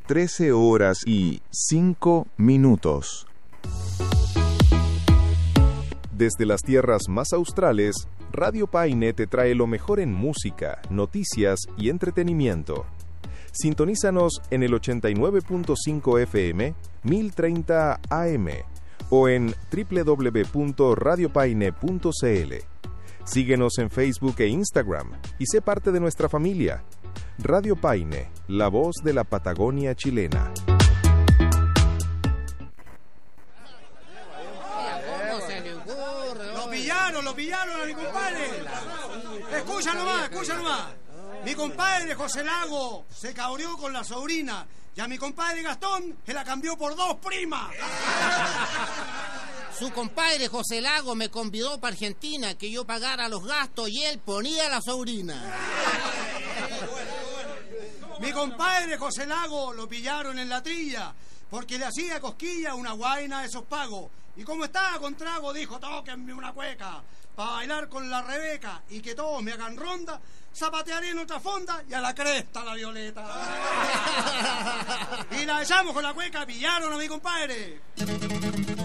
13:05. Desde las tierras más australes, Radio Paine te trae lo mejor en música, noticias y entretenimiento. Sintonízanos en el 89.5 FM, 1030 AM o en www.radiopaine.cl. Síguenos en Facebook e Instagram y sé parte de nuestra familia. Radio Paine, la voz de la Patagonia chilena. Lo pillaron a mi compadre. Escucha nomás. Mi compadre José Lago se cabreó con la sobrina y a mi compadre Gastón se la cambió por 2 primas. Su compadre José Lago me convidó para Argentina que yo pagara los gastos y él ponía a la sobrina. Mi compadre José Lago lo pillaron en la trilla porque le hacía cosquilla una guaina de esos pagos. Y como estaba con trago, dijo: tóquenme una cueca para bailar con la Rebeca y que todos me hagan ronda, zapatearé en otra fonda y a la cresta la Violeta. Y la echamos con la cueca, pillaron a mi compadre.